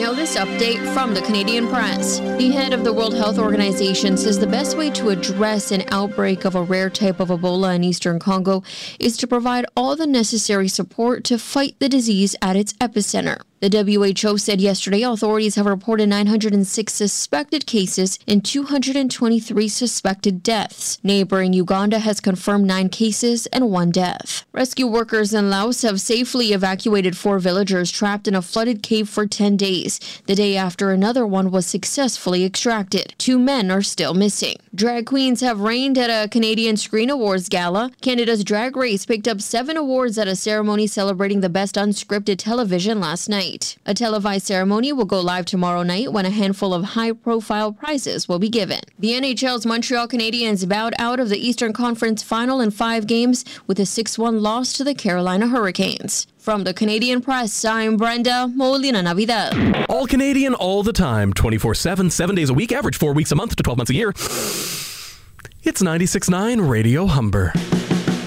Now this update from the Canadian Press. The head of the World Health Organization says the best way to address an outbreak of a rare type of Ebola in eastern Congo is to provide all the necessary support to fight the disease at its epicenter. The WHO said yesterday authorities have reported 906 suspected cases and 223 suspected deaths. Neighboring Uganda has confirmed 9 cases and 1 death. Rescue workers in Laos have safely evacuated 4 villagers trapped in a flooded cave for 10 days, the day after another one was successfully extracted. 2 men are still missing. Drag queens have reigned at a Canadian Screen Awards gala. Canada's Drag Race picked up 7 awards at a ceremony celebrating the best unscripted television last night. A televised ceremony will go live tomorrow night when a handful of high-profile prizes will be given. The NHL's Montreal Canadiens bowed out of the Eastern Conference Final in 5 games with a 6-1 loss to the Carolina Hurricanes. From the Canadian Press, I'm Brenda Molina Navidad. All Canadian, all the time, 24/7, 7 days a week, average 4 weeks a month to 12 months a year. It's 96.9 Radio Humber.